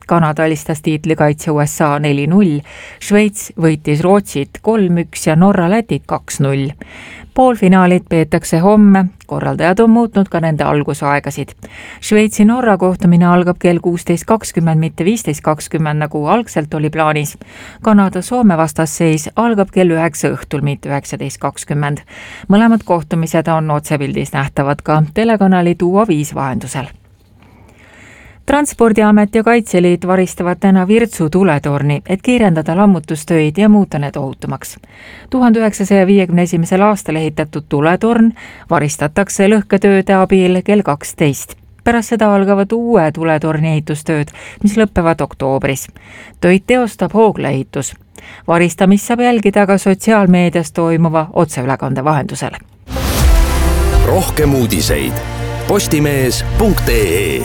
Kanada alistas tiitlikaitse USA 4-0, Šveits võitis Rootsit 3-1 ja Norra Lätit 2-0. Poolfinaalid peetakse homme, korraldajad on muutnud ka nende algusaegasid. Šveitsi Norra kohtumine algab kell 16.20, mitte 15.20, nagu algselt oli plaanis. Kanada Soome vastasseis algab kell 9 õhtul, mitte 19.20. Mõlemad kohtumised on otsepildis nähtavad ka telekanali Duo 5 vahendusel. Transpordiamet ja Kaitseliit varistavad täna Virtsu tuletorni, et kiirendada lammutustöid ja muuta need ohutumaks. 1951. aastal ehitatud tuletorn varistatakse lõhketööde abil kell 12. Pärast seda algavad uue tuletorni ehitustööd, mis lõppevad oktoobris. Töid teostab Hoogla-ehitus. Varistamist saab jälgida ka sotsiaalmeedias toimuva otseülekande vahendusel. Rohkem uudiseid postimees.ee.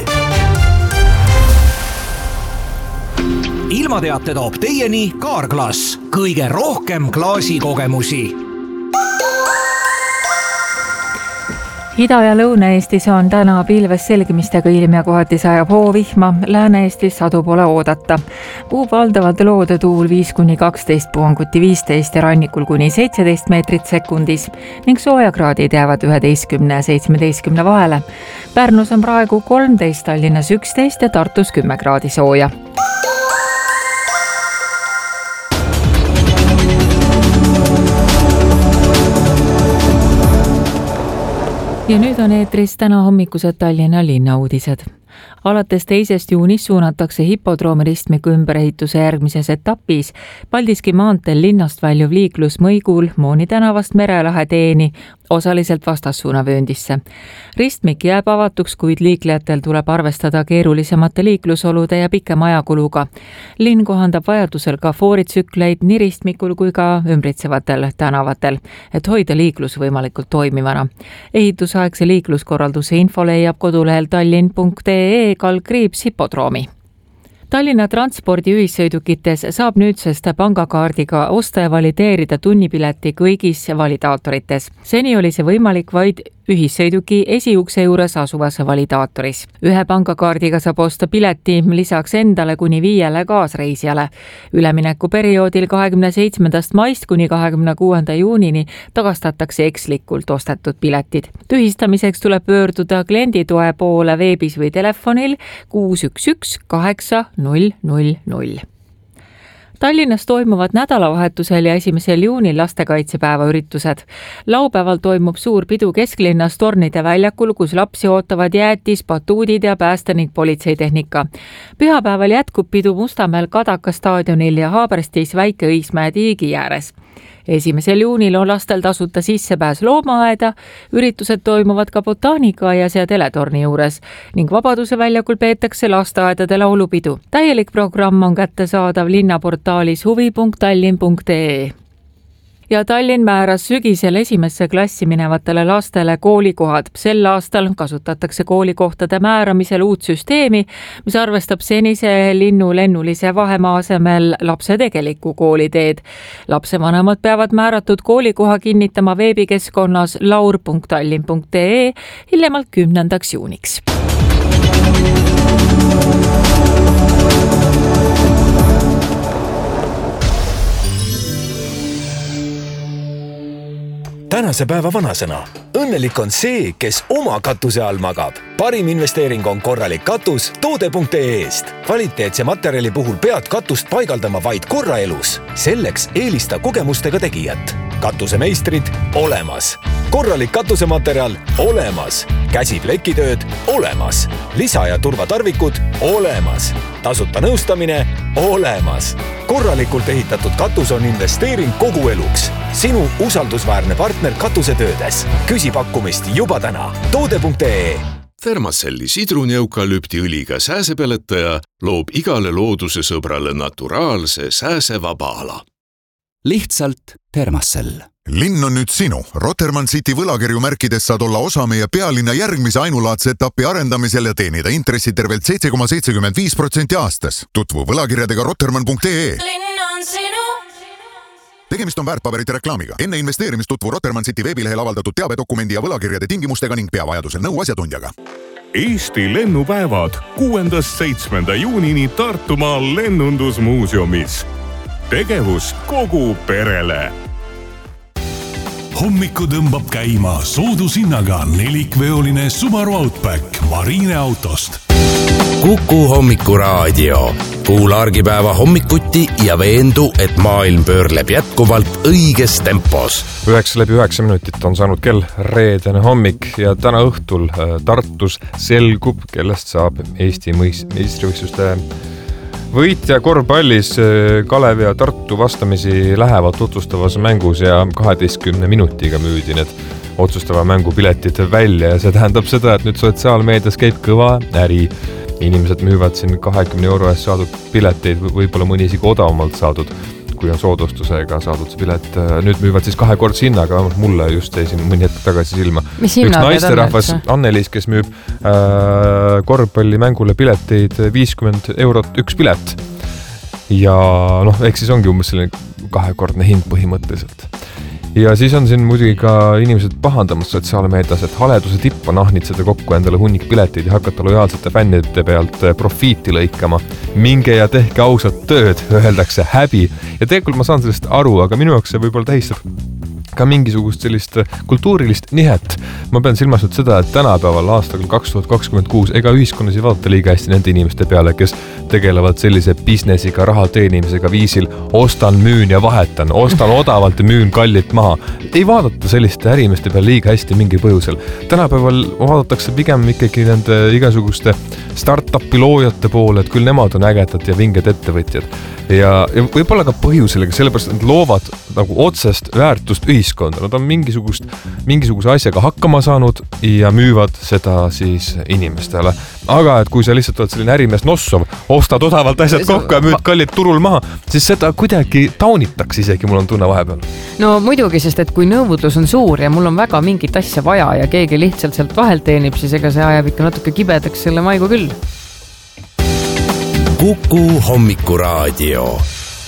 Ilmateate toob teieni Kaarglass. Kõige rohkem klaasikogemusi. Ida- ja Lõuna-Eestis on täna pilves selgimistega ilm ja kohati sajab hoovihma, Lääne-Eestis sadu pole oodata. Puub valdavalt loodetuul 5-12 puhanguti 15 ja rannikul kuni 17 meetrit sekundis ning soojakraadid jäävad 11 ja 17 vahele. Pärnus on praegu 13, Tallinnas 11 ja Tartus 10 kraadi sooja. Ja nüüd on eetris täna hommikused Tallinna linnauudised. Alates 2. juunist suunatakse hipodroomi ristmiku ümberehituse järgmises etapis Paldiski maanteel linnast väljuv liiklus Mõigul Mooni tänavast Merelahe teeni osaliselt vastassuunavööndisse. Ristmik jääb avatuks, kuid liiklejatel tuleb arvestada keerulisemate liiklusolude ja pikema ajakuluga. Linn kohandab vajadusel ka fooritsükleid nii ristmikul kui ka ümbritsevatel tänavatel, et hoida liiklus võimalikult toimivana. Ehitusaegse liikluskorralduse info leiab kodulehel tallinn.ee/hipodroomi. Tallinna transpordi ühissõidukites saab nüüdsest pangakaardiga osta ja valideerida tunnipileti kõigis validaatorites. Seni oli see võimalik vaid ühissõiduki esiukse juures asuvas validaatoris. Ühe pangakaardiga saab osta pileti lisaks endale kuni 5 kaasreisijale. Üleminekuperioodil 27. maist kuni 26. juunini tagastatakse ekslikult ostetud piletid. Tühistamiseks tuleb pöörduda klienditoe poole veebis või telefonil 611 8000. Tallinnas toimuvad nädalavahetusel ja 1. juunil lastekaitsepäeva üritused. Laupäeval toimub suur pidu kesklinnas Tornide väljakul, kus lapsi ootavad jäätis, batuudid ja pääste ning politseitehnika. Pühapäeval jätkub pidu Mustamäel Kadaka staadionil ja Haaberstis Väike-Õismäe tiigi ääres. 1. juunil on lastel tasuta sissepääs loomaaeda, üritused toimuvad ka botaanikaaias ja teletorni juures ning Vabaduse väljakul peetakse lasteaedade laulupidu. Täielik programm on kättesaadav linnaportaalis huvi.tallinn.ee. Ja Tallinn määras sügisel 1. klassi minevatele lastele koolikohad. Sel aastal kasutatakse koolikohtade määramisel uut süsteemi, mis arvestab senise lennulise vahemaa asemel lapse tegelikku kooliteed. Lapsevanemad peavad määratud koolikoha kinnitama veebikeskkonnas laur.tallinn.ee hiljemalt 10. juuniks. Tänase päeva vanasõna. Õnnelik on see, kes oma katuse all magab. Parim investeering on korralik katus toode.ee-st. Kvaliteetse materjali puhul pead katust paigaldama vaid korra elus. Selleks eelista kogemustega tegijat. Katusemeistrid olemas. Korralik katusematerjal olemas. Käsiplekitööd olemas. Lisa- ja turvatarvikud olemas. Tasuta nõustamine olemas. Korralikult ehitatud katus on investeering kogu eluks. Sinu usaldusväärne partner katusetöödes. Küsi pakkumist juba täna. Toode.ee. Thermacelli sidruneukalüptiõliga sääsepeletaja loob igale looduse sõbrale naturaalse sääsevaba ala. Lihtsalt Thermacell. Linn on nüüd sinu. Rotermann City võlakirju märkides saad olla osa meie pealinna järgmise ainulaadse etapi arendamisel ja teenida intressi tervelt 7,75% aastas. Tutvu võlakirjadega rotermann.ee. Linn on sinu. Tegemist on väärtpaberite reklaamiga. Enne investeerimist tutvu Rotermann City veebilehel avaldatud teabedokumendi ja võlakirjade tingimustega ning pea vajadusel nõu asjatundjaga. Eesti lennupäevad 6.–7. juunini Tartumaal lennundusmuuseumis. Tegevus kogu perele. Hommiku tõmbab käima soodushinnaga nelikveoline Subaru Outback Marine autost. Kuku hommikuraadio. Kuula argipäeva hommikuti ja veendu, et maailm pöörleb jätkuvalt õiges tempos. 9:09 on saanud kell reedene hommik ja täna õhtul Tartus selgub, kellest saab Eesti meistrivõistluste võitja korvpallis. Kalev ja Tartu vastamisi lähevad otsustavas mängus ja 12 minutiga müüdi need otsustava mängu piletid välja ja see tähendab seda, et nüüd sotsiaalmeedias käib kõva äri. Inimesed müüvad siin 20 euro eest saadud pileteid, võib-olla mõni isegi odavamalt saadud, kui on soodustusega saadud see pilet. Nüüd müüvad siis kahekordse hinnaga, mulle just jäi siin mõni hetk tagasi silma. Üks naisterahvas Anneliis, kes müüb korvpallimängule pileteid 50 eurot üks pilet. Ja eks siis ongi umbes selline kahekordne hind põhimõtteliselt. Ja siis on siin muidugi ka inimesed pahandamas sotsiaalmeedias, et haleduse tipp on ahnitseda kokku endale hunnik pileteid ja hakata lojaalsete fännide pealt profiiti lõikama. Minge ja tehke ausat tööd, öeldakse häbi. Ja tegelikult ma saan sellest aru, aga minu jaoks see võib-olla tähistab ka mingisugust sellist kultuurilist nihet. Ma pean silmas nüüd seda, et tänapäeval aastal 2026 ega ühiskonnas ei vaadata liiga hästi nende inimeste peale, kes tegelevad sellise businessiga, raha teenimisega viisil ostan, müün ja vahetan, ostan odavalt ja müün kallilt maha. Ei vaadata selliste ärimeste peale liiga hästi mingil põhjusel. Tänapäeval vaadatakse pigem ikkagi nende igasuguste start-upi loojate poole, et küll nemad on ägedad ja vinged ettevõtjad. Ja võib-olla ka põhjuselega, sellepärast, et nad loovad nagu otsest väärtust ühiskonda. Nad on mingisuguse asjaga hakkama saanud ja müüvad seda siis inimestele. Aga et kui sa lihtsalt oled selline ärimees nossov, ostad odavalt asjad kokku ja müüd kallid turul maha, siis seda kuidagi taunitakse isegi, mul on tunne vahepeal. No muidugi, sest et kui nõudlus on suur ja mul on väga mingit asja vaja ja keegi lihtsalt sealt vahel teenib, siis ega see ajab ikka natuke kibedaks selle maigu küll. Kuku hommikuraadio.